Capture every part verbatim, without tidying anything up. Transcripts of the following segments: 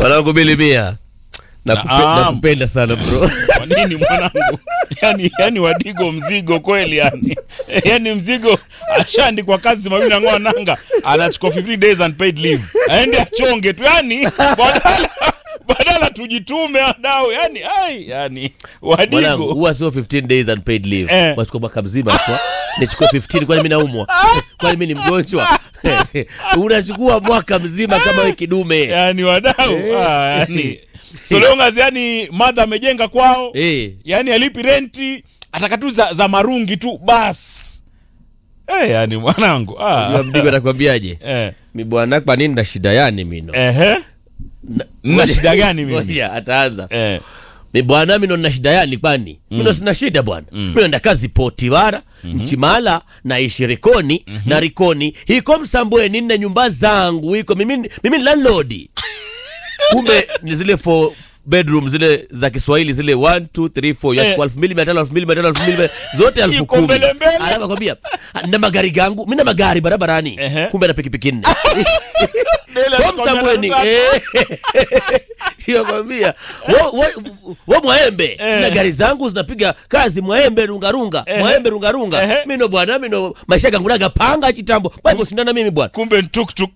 Mwanangu Bilimia. Nakupenda nakupenda sana bro. Kwa nini mwanangu? Yaani yaani Wadigo mzigo kweli yani. Yaani mzigo ashaandikwa kazi mawili na ngoa nanga. Anachukua fifteen days unpaid leave. Aende achonge tu yani. Badala badala tujitume wadau yani ai yani Wadigo. Mwanangu huwa sio fifteen days unpaid leave. Eh. Wachukua mwaka mzima sio. Nichukue fifteen kwani mimi naumwa. Kwani mimi ni mgonjwa. Unachukua mwaka mzima kama wewe kidume. Yani wadau ah yani so leo ngazi yani mother amejenga kwao. Eh. Yani alipi renti atakatu za, za marungi tu bas. Eh yani mwanangu ah. Yule Mdigo atakwambiaje? Eh. Mi bwana kwa nini na shida yani mimi no? Ehe. Na shida gani mimi? Ngoja ataanza. Eh. Mi bwana mimi na shida yani kwani? Mm. Mimi sina shida bwana. Mm. Mimi ndo kazi Potiwara, mm-hmm. Mchimala na Ishirikoni, mm-hmm. na Rikoni. Hiko Msambweni na nyumba zangu hiko mimi mimi landlord. Kumbe ni zile for bedroom zile za Kiswahili zile one two three four ya elfu mbili mia tano elfu mbili mia tano elfu mbili zote elfu kumi. Alafu kwambia na magari gangu mimi na magari barabarani. Kumbe na pikipiki nne. Kwa Msambweni eh hiyo kwambia wo wo Mwaembe na gari zangu zinapiga kazi Mwaembe runga runga Mwaembe runga runga. Mimi ndo bwana mimi ndo maisha yangu naga panga kitambo. Kwa hivyo shindana mimi bwana. Kumbe tuk-tuk.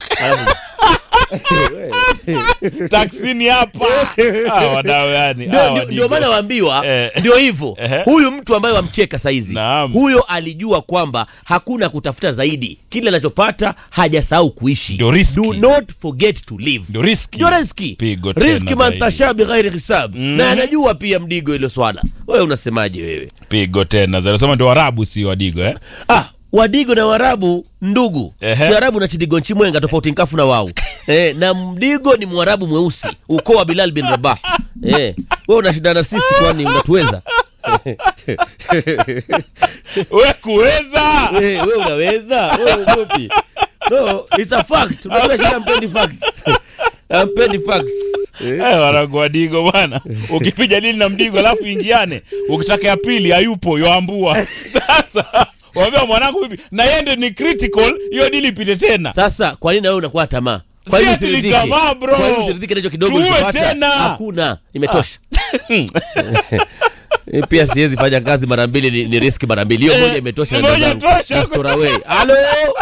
Taksini hapa. Ah wadau yani. Ndio ndio maana waambiwa ndio hivyo. Huyu mtu ambaye wamcheka saizi. Huyo alijua kwamba hakuna kutafuta zaidi. Kile anachopata hajasahau kuishi. Do not forget to live. Ndio riski. Ndio riski. Riski mantashabi ghairi hisab. Mm. Na anajua pia Mdigo ile swala. Wewe unasemaje wewe? Pigo tena. Zinasema ndio Waarabu si Wadigo eh? Ah, Wadigo na Waarabu ndugu. Chiarabu na Chidigo Nchimwenga tofauti nkafu na wao. Eh, na Mdigo ni Mwarabu mweusi, ukoo wa Bilal bin Rabah. Eh, wewe unashindana sisi kwani unatuweza? Wewe kuweza? Eh, wewe unaweza? Wewe ugopi? No, it's a fact. Unajua shida mpendi facts. Mpendi facts. Eh, wanago Wadigo bwana. Ukipiga nini na Mdigo alafu ingiane, ukitaka ya pili hayupo yoambua. Sasa waambia mwanangu vipi? Na yende ni critical, hiyo dili pite tena. Sasa kwa nini wewe unakuwa tamaa? Kwa nini usiridhike? Tamaa bro. Kwa nini usiridhike nacho kidogo ulipata? Hakuna, imetosha. E, pia siwezi fanya kazi mara mbili ni, ni risk mara mbili. Hiyo moja imetosha na ndio. Storaway. Halo.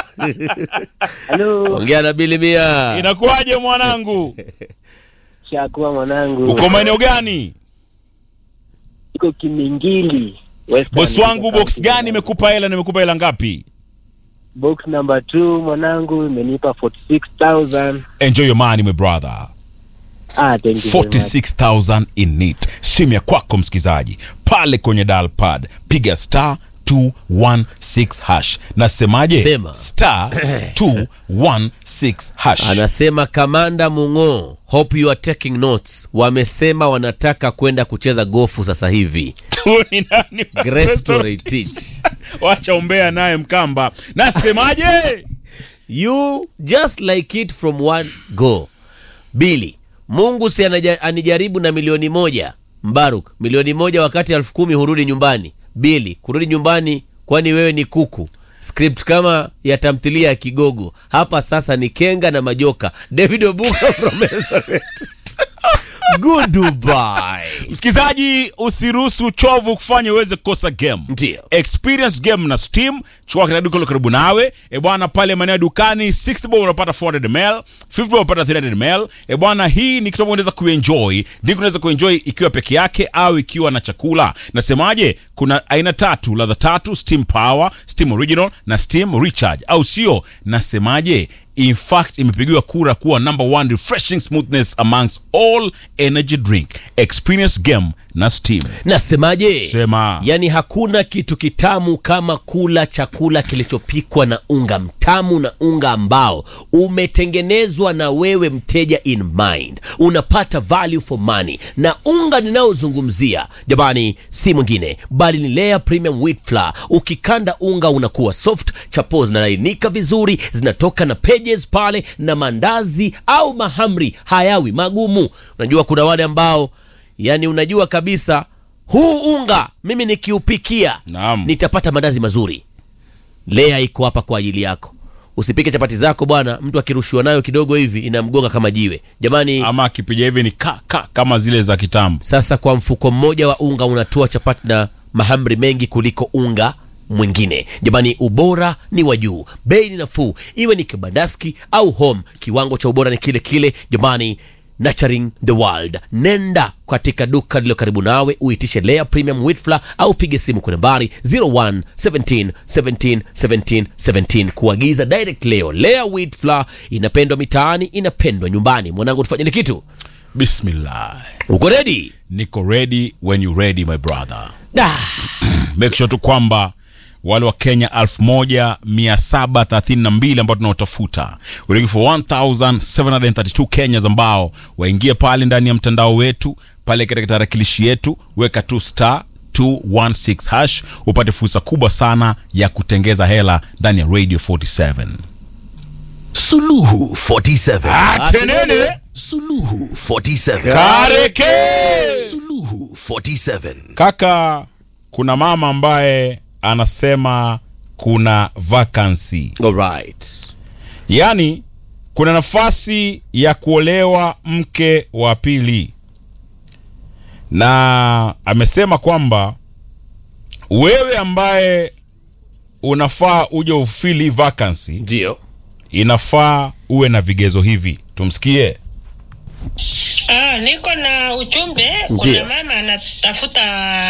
Halo. Ongea na Bilimia. Inakuaje mwanangu? Shakuwa mwanangu. Uko maeneo gani? Iko Kimingili. Boss wangu box gani imekupa hela? Nimekupa hela ngapi? Box number two mwanangu imenipa forty-six thousand. Enjoy your money my brother. Ah, thank you. forty-six thousand in it. Simu ya kwako msikizaji. Pale kwenye dial pad piga star two one six hash. Nasemaje? Sema. Star two one six hash. Anasema Kamanda Mungo, hope you are taking notes. Wamesema wanataka kwenda kucheza gofu sasa hivi. Ni nani? Great story teach. Wacha umbea naye Mkamba. Nasemaje? You just like it from one go. Billy, Mungu si anijaribu na milioni moja. Mbaruk, milioni moja wakati elfu kumi hurudi nyumbani. Billy, kurudi nyumbani kwani wewe ni kuku. Script kama ya tamthilia ya Kigogo. Hapa sasa ni Kenga na Majoka. David Obuka from Eldoret. Goodbye. Msikizaji, usiruhusu chovu kufanya uweze kukosa game. Ndio. Experience game na Steam. Chukua kila duka karibu nawe. E bwana, pale maeneo dukani sixty bob unapata four hundred milliliters, fifty bob unapata three hundred milliliters. E bwana, hii ni kitu unaweza kuenjoy. Ndiko unaweza kuenjoy ikiwa peke yake au ikiwa na chakula. Nasemaje? Kuna aina tatu, ladha tatu, Steam Power, Steam Original na Steam Recharge. Au sio? Nasemaje? In fact, imepigiwa kura kuwa number one refreshing smoothness amongst all energy drink. Experience game na Steam. Nasemaje? Sema. Yani hakuna kitu kitamu kama kula chakula kilichopikwa na unga mtamu, na unga ambao umetengenezwa na wewe mteja in mind. Unapata value for money. Na unga ninaozungumzia jamani si mwingine bali ni Lea Premium Wheat Flour. Ukikanda unga unakuwa soft, chapo zinalainika vizuri, zinatoka na pages pale, na mandazi au mahamri hayawi magumu. Unajua kuna wale ambao yani unajua kabisa huu unga mimi nikiupikia nitapata mandazi mazuri. Lea iko hapa kwa ajili yako. Usipike chapati zako bwana, mtu akirushiwa nayo kidogo hivi inamgonga kama jiwe. Jamani, ama akipiga hivi ni ka, ka, kama zile za kitambo. Sasa kwa mfuko mmoja wa unga unatoa chapati na mahamri mengi kuliko unga mwingine. Jamani, ubora ni wa juu, bei ni nafuu, iwe ni kibandaski au home, kiwango cha ubora ni kile kile. Jamani, nurturing the world. Nenda katika duka lilo karibu nawe, uitishe Lea Premium Wheat Flour au pige simu kwa nambari zero one one seven one seven one seven one one seven kuagiza direct leo. Lea Wheat Flour inapendwa mitaani, inapendwa nyumbani. Mwanangu, tufanye kitu. Bismillah. Uko ready? Niko ready when you ready my brother. Da. Make sure tu kwamba wale wa Kenya elfu moja mia saba thelathini na mbili ambao tunaotafuta, we're looking for one thousand seven hundred thirty-two Kenyans ambao waingie pale ndani ya mtandao wetu, pale katika tarakilishi yetu, weka tu star two one six hash upate fursa kubwa sana ya kutengeza hela ndani ya Radio forty-seven. Suluhu forty-seven. Atenene Suluhu forty-seven. Kareke Suluhu forty-seven. Kaka, kuna mama ambaye anasema kuna vacancy. Alright. Yani kuna nafasi ya kuolewa mke wa pili. Na amesema kwamba wewe ambaye unafaa uje ufili vacancy, Ndio. inafaa uwe na vigezo hivi. Tumsikie. Ah, niko na ujumbe. Kuna mama anatafuta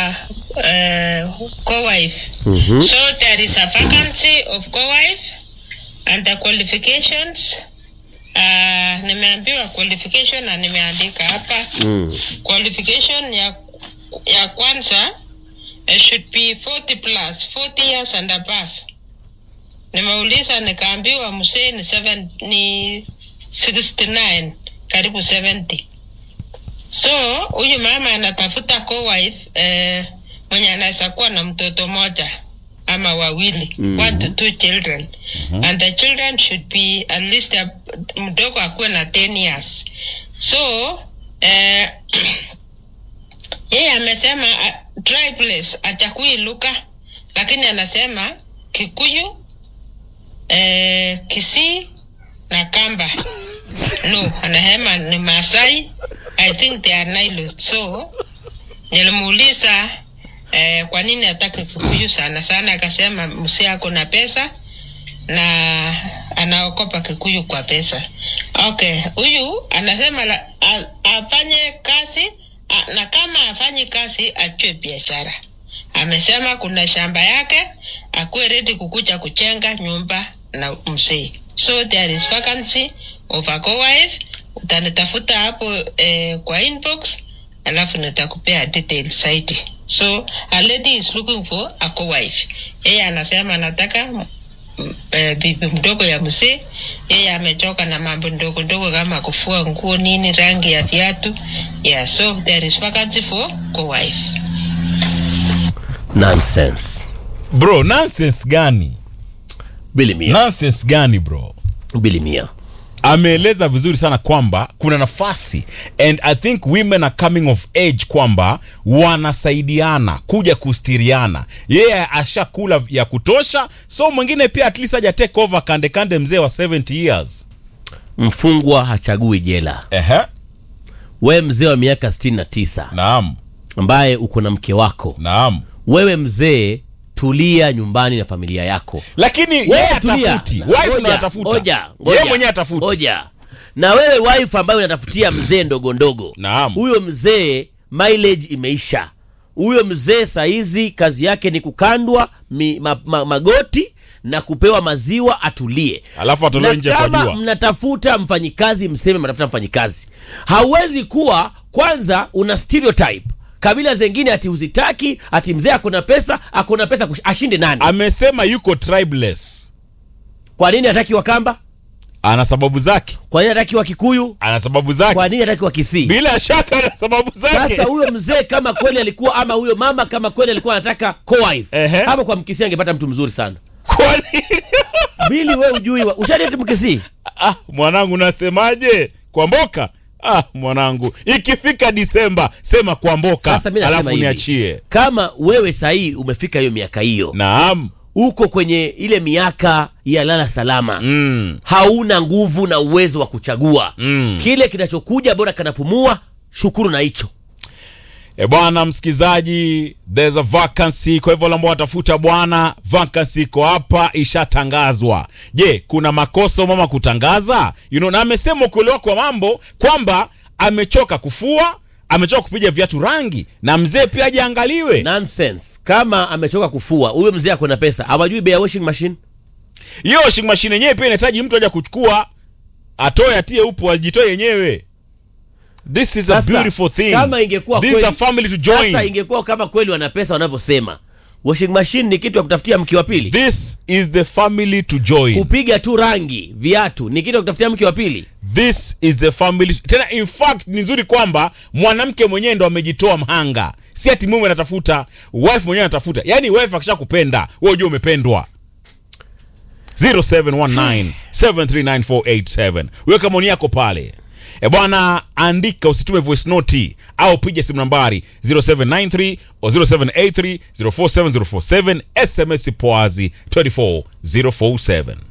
uh, co-wife. Mm-hmm. So there is a vacancy of co-wife and the qualifications. Uh, nimeambiwa qualification na nimeandika hapa. Mm. Qualification ya ya kwanza it should be forty plus, forty years and above. Nimeuliza nikaambiwa mzee ni seven ni sixty-nine, karibu seventy. So huyu mama anatafuta co-wife eh, mwenye anaweza kuwa na mtoto mmoja ama wawili, mm-hmm. one to two children. Mm-hmm. And the children should be at least a, mdogo akuwe na ten years. So eh, yeye amesema uh, tribeless achakui Luka, lakini anasema Kikuyu, eh, Kisii na Kamba. No, anahema ni Masai. I think they are Nilotes. So nilimuuliza eh, kwa nini ataka Kikuyu sana sana, akasema msia ako na pesa na anaokopa Kikuyu kwa pesa. Okay, huyu anasema la, a, afanye kazi a, na kama afanye kazi achue biashara. Amesema kuna shamba yake, akuwe ready kukuja kujenga nyumba na mzee. So there is vacancy of a co-wife. Utanitafuta hapo eh, kwa inbox, alafu nitakupea details zaidi. So a lady is looking for a co-wife. Yeye anasema anataka eh, bibi mdogo ya mzee. Yeye amechoka na mambo ndogo ndogo kama kufua nguo nini, rangi ya viatu. Yeah, so there is vacancy for co-wife. Nonsense. Bro, nonsense gani? Bilimia. Nonsense gani bro? Bilimia. Ameeleza vizuri sana kwamba kuna nafasi, and I think women are coming of age kwamba wanasaidiana kuja kustiriana. Yeye yeah, ashakula ya kutosha, so mwingine pia at least aja take over kande kande mzee wa seventy years. Mfungwa hachagui jela. Ehe. Wewe mzee wa miaka sitini na tisa. Naam. Ambaye uko na mke wako. Naam. Wewe mzee, tulia nyumbani na familia yako. Lakini yeye atafuti. Wife unatafuta. Oja. Yeye mwenyewe atafuti. Oja. Na wewe wife ambaye unatafutia mzee ndogo ndogo. Naam. Huyo mzee mileage imeisha. Huyo mzee saizi kazi yake ni kukandwa mi, ma, ma, magoti na kupewa maziwa atulie. Alafu atolewe nje kwa jua. Kama mnatafuta mfanyikazi, mseme mnatafuta mfanyikazi. Hauwezi kuwa kwanza una stereotype kabila zingine ati uzitaki, ati mzee akona pesa, akona pesa kush, ashinde nani? Amesema yuko tribeless. Kwa nini hataki Wakamba? Ana sababu zake. Kwa nini hataki wa Kikuyu? Ana sababu zake. Kwa nini hataki wa Kisii? Bila shaka ana sababu zake. Sasa huyo mzee kama kweli alikuwa, ama huyo mama kama kweli alikuwa anataka co-wife, hapo kwa Mkisii angepata mtu mzuri sana. Kwa nini? Bili wewe ujui wa ushadeti Mkisii? Ah, mwanangu unasemaje? Kwa mboka? Ah, mwanangu, ikifika Disemba sema kwa mboka. Sasa mimi nasema alafu niachie. Kama wewe sahi umefika hiyo miaka hiyo. Naam. uko kwenye ile miaka ya lala salama. Mm. Hauna nguvu na uwezo wa kuchagua. Mm. Kile kinachokuja bora kanapumua, shukuru na hicho. E bwana msikizaji, there's a vacancy. Kwa hivyo wale ambao watafuta bwana, vacancy iko hapa, ishatangazwa. Je, kuna makosa mama kutangaza? You know, na amesema kuelewa kwa mambo kwamba amechoka kufua, amechoka kupiga viatu rangi, na mzee pia ajiangaliwe. Nonsense. Kama amechoka kufua, huyo mzee ako na pesa, hawajui bei ya washing machine. Hiyo washing machine yenyewe pia inahitaji mtu aje kuchukua, atoe atie upo, ajitoe yenyewe. This is Sasa, a beautiful thing. Kama ingekuwa This kweli, is a family to join. Sasa ingekuwa kama kweli wana pesa wanavyosema. Washing machine ni kitu ya kutafutia mke wa pili. This is the family to join. Kupiga tu rangi, viatu ni kitu ya kutafutia mke wa pili. This is the family. Tena in fact ni nzuri kwamba mwanamke mwenyewe ndo amejitoa mhanga. Si ati mume anatafuta, wife mwenyewe anatafuta. Yaani wife akishakupenda, wewe unajua umependwa. zero seven one nine seven three nine four eight seven. Weka maoni yako pale. E bwana, andika, usitume voice note au piga simu nambari zero seven nine three or zero seven eight three zero four seven zero four seven. S M S poazi two four zero four seven.